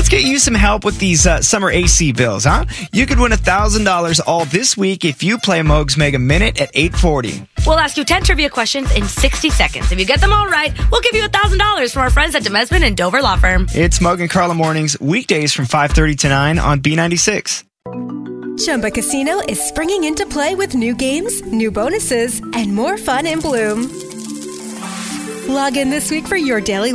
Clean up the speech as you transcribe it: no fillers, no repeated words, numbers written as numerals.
Let's get you some help with these summer AC bills, huh? You could win $1,000 all this week if you play Moog's Mega Minute at 8:40. We'll ask you 10 trivia questions in 60 seconds. If you get them all right, we'll give you $1,000 from our friends at Demesman and Dover Law Firm. It's Moog and Carla mornings, weekdays from 5:30 to 9 on B96. Chumba Casino is springing into play with new games, new bonuses, and more fun in Bloom. Log in this week for your daily